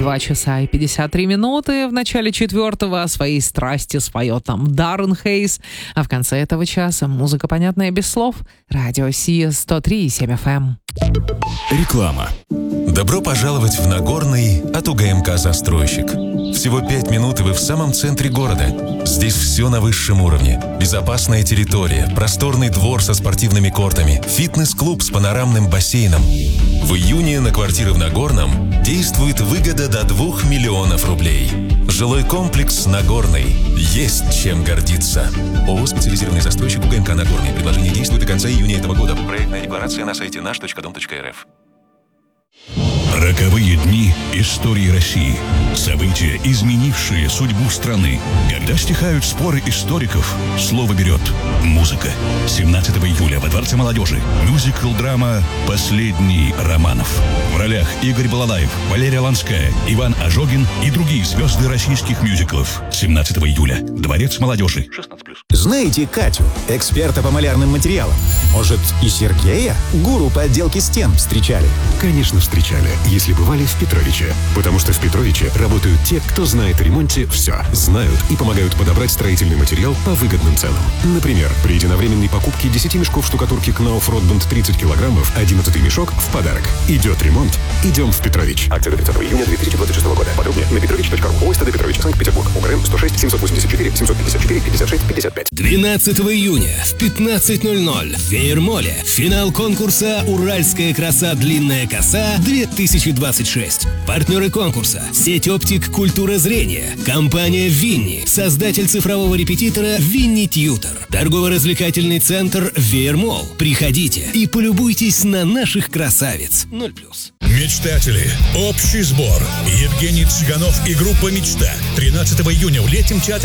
2 часа и 53 минуты. В начале 4-го о своей страсти споет нам Даррен Хейс. А в конце этого часа музыка, понятная без слов. Радио Сия 103,7 FM. Реклама. Добро пожаловать в Нагорный от УГМК «Застройщик». Всего 5 минут, и вы в самом центре города. Здесь все на высшем уровне. Безопасная территория, просторный двор со спортивными кортами, фитнес-клуб с панорамным бассейном. В июне на квартиры в Нагорном действует выгода до 2 миллионов рублей. Жилой комплекс «Нагорный». Есть чем гордиться. ООО «Специализированный застройщик УГМК Нагорный». Предложение действует до конца июня этого года. Проектная декларация на сайте наш.дом.рф. Роковые дни истории России. События, изменившие судьбу страны. Когда стихают споры историков, слово берет музыка. 17 июля во Дворце молодежи мюзикл-драма «Последний Романов». В ролях Игорь Балалаев, Валерия Ланская, Иван Ожогин и другие звезды российских мюзиклов. 17 июля. Дворец молодежи. 16+. Знаете Катю, эксперта по малярным материалам? Может, и Сергея, гуру по отделке стен, встречали? Конечно, встречали, если бывали в Петровиче. Потому что в Петровиче работают те, кто знает о ремонте все. Знают и помогают подобрать строительный материал по выгодным ценам. Например, при единовременной покупке 10 мешков штукатурки Knauf Rotband 30 килограммов, 11-й мешок в подарок. Идет ремонт, идем в Петрович. Акция до 30 июня 2026 года. Подробнее на petrovich.ru. ОСТД Петрович, Санкт-Петербург. УГРН 106 784 754 56 55. 12 июня в 15:00 в Веермоле финал конкурса «Уральская краса. Длинная коса-2026». Партнеры конкурса: сеть оптик «Культура зрения», компания «Винни», создатель цифрового репетитора «Винни Тьютор», торгово-развлекательный центр «Веермол». Приходите и полюбуйтесь на наших красавиц. 0+. Мечтатели. Общий сбор. Евгений Цыганов и группа «Мечта». 13 июня в Летнем театре